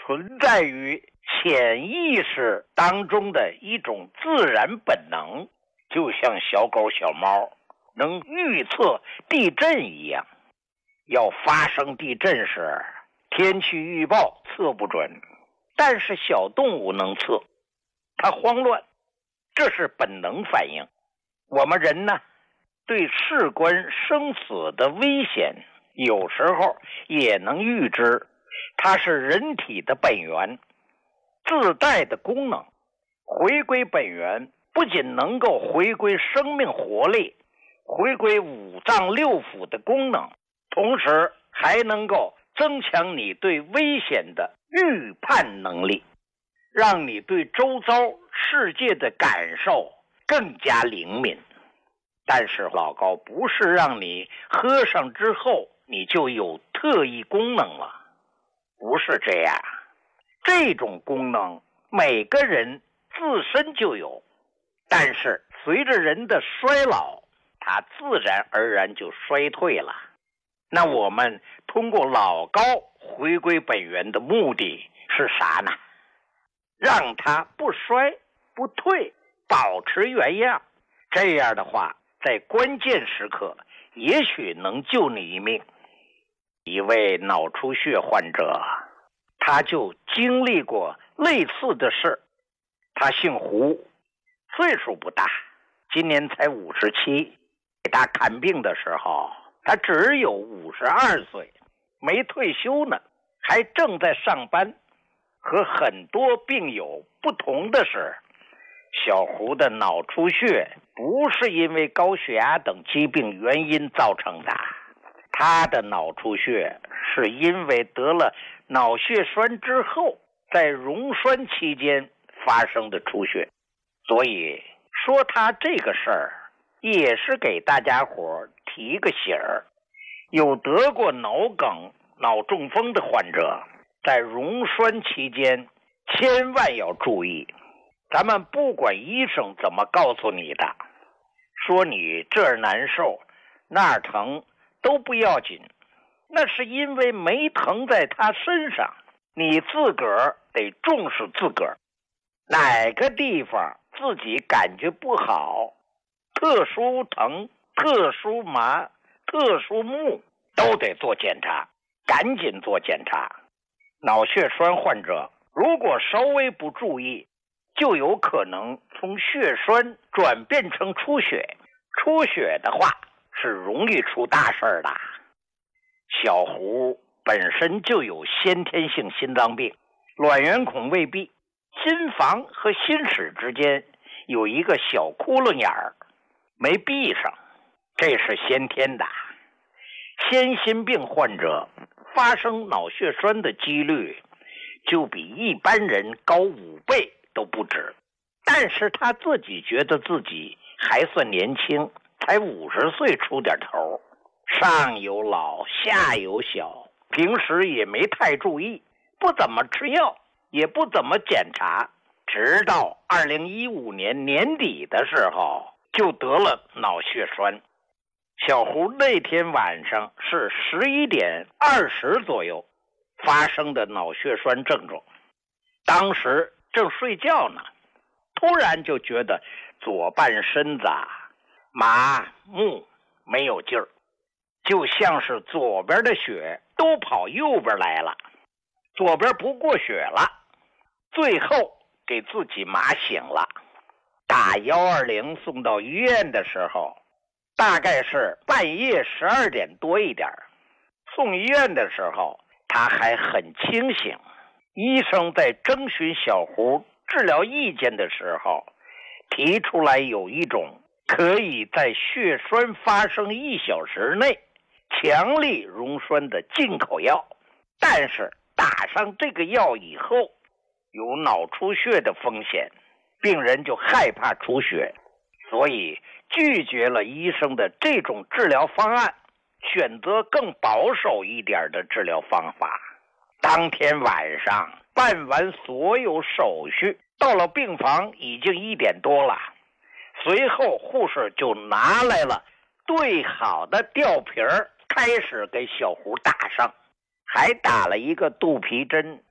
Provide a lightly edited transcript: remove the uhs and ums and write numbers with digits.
存在于潜意识当中的一种自然本能，就像小狗小猫能预测地震一样。要发生地震时，天气预报测不准，但是小动物能测，它慌乱，这是本能反应。我们人呢，对事关生死的危险有时候也能预知，它是人体的本源，自带的功能。回归本源不仅能够回归生命活力，回归五脏六腑的功能，同时还能够增强你对危险的预判能力，让你对周遭世界的感受更加灵敏。但是老高不是让你喝上之后你就有特异功能了，不是这样。这种功能每个人自身就有，但是随着人的衰老，它自然而然就衰退了。那我们通过老高回归本源的目的是啥呢？让它不衰不退，保持原样。这样的话，在关键时刻也许能救你一命。一位脑出血患者，他就经历过类似的事。他姓胡，岁数不大，今年才57。给他看病的时候，他只有52岁，没退休呢，还正在上班。和很多病友不同的是，小胡的脑出血不是因为高血压等疾病原因造成的，他的脑出血是因为得了脑血栓之后，在溶栓期间发生的出血。所以说他这个事儿也是给大家伙提个醒儿，有得过脑梗、脑中风的患者，在溶栓期间千万要注意。咱们不管医生怎么告诉你的，说你这儿难受那儿疼都不要紧，那是因为没疼在他身上，你自个儿得重视自个儿。哪个地方自己感觉不好，特殊疼、特殊麻、特殊木，都得做检查，赶紧做检查。脑血栓患者如果稍微不注意，就有可能从血栓转变成出血。出血的话是容易出大事的。小胡本身就有先天性心脏病，卵圆孔未闭，心房和心室之间有一个小窟窿眼儿没闭上，这是先天的。先心病患者发生脑血栓的几率就比一般人高5倍都不止。但是他自己觉得自己还算年轻，才50岁出点头，上有老下有小，平时也没太注意，不怎么吃药，也不怎么检查，直到2015年年底的时候就得了脑血栓。小胡那天晚上是11点20左右发生的脑血栓症状，当时正睡觉呢，突然就觉得左半身子麻木没有劲儿，就像是左边的血都跑右边来了，左边不过血了，最后给自己麻醒了。打120送到医院的时候，大概是半夜12点多一点。送医院的时候他还很清醒，医生在征询小胡治疗意见的时候提出来有一种可以在血栓发生1小时内强力溶栓的进口药，但是打上这个药以后有脑出血的风险，病人就害怕出血，所以拒绝了医生的这种治疗方案，选择更保守一点的治疗方法。当天晚上办完所有手续，到了病房已经1点多了，随后护士就拿来了兑好的吊瓶，开始给小胡打上，还打了一个肚皮针，